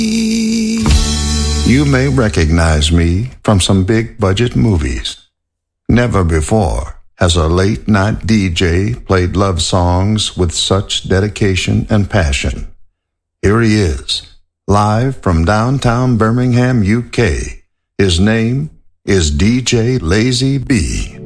You may recognize me from some big budget movies. Never before has a late night DJ played love songs with such dedication and passion. Here he is, live from downtown Birmingham, UK. His name is DJ Lazy B.